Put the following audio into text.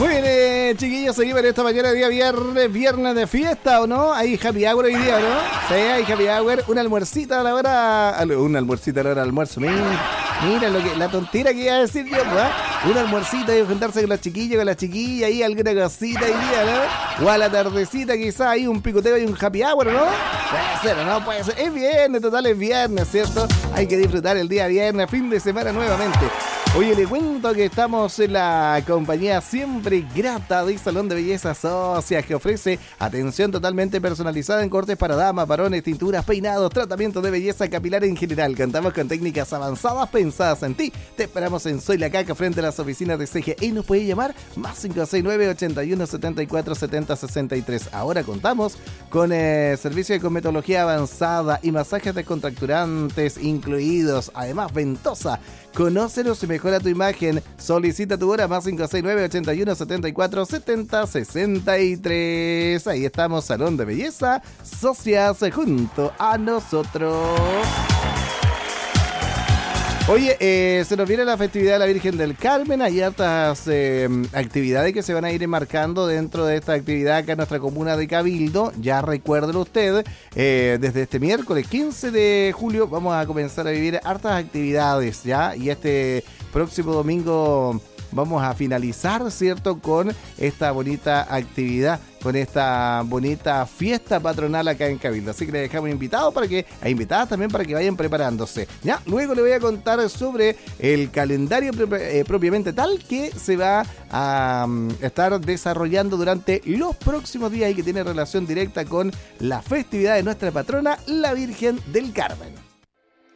Muy bien, chiquillos, seguimos en esta mañana, día viernes de fiesta, ¿o no? Hay happy hour hoy día, ¿no? Sí, hay happy hour, una almuercita a la hora... Una almuercita a la hora del almuerzo, mira la tontera que iba a decir yo, pues, una almuercita y juntarse con los chiquillos, con las chiquillas, ahí alguna cosita hoy día, ¿no? O a la tardecita quizás ahí un picoteo y un happy hour, ¿no? Puede ser, ¿o no? Puede ser. Es viernes, total, es viernes, ¿cierto? Hay que disfrutar el día viernes, fin de semana nuevamente. Oye, le cuento que estamos en la compañía siempre grata de Salón de Belleza Socias, que ofrece atención totalmente personalizada en cortes para damas, varones, tinturas, peinados, tratamiento de belleza capilar en general. Contamos con técnicas avanzadas pensadas en ti. Te esperamos en Soy la Caca, frente a las oficinas de CGE. Nos puede llamar más 569-8174-7063. Ahora contamos con servicio de cosmetología avanzada y masajes descontracturantes incluidos. Además, Ventosa. Conócenos y mejora tu imagen. Solicita tu hora más 569-8174-7063. Ahí estamos, Salón de Belleza Socias, junto a nosotros. Oye, se nos viene la festividad de la Virgen del Carmen. Hay hartas actividades que se van a ir enmarcando dentro de esta actividad acá en nuestra comuna de Cabildo. Ya recuérdelo usted, desde este miércoles 15 de julio vamos a comenzar a vivir hartas actividades, ¿ya? Y este próximo domingo vamos a finalizar, ¿cierto?, con esta bonita actividad, con esta bonita fiesta patronal acá en Cabildo. Así que le dejamos invitados invitadas también para que vayan preparándose. Ya, luego le voy a contar sobre el calendario propiamente tal que se va a estar desarrollando durante los próximos días y que tiene relación directa con la festividad de nuestra patrona, la Virgen del Carmen.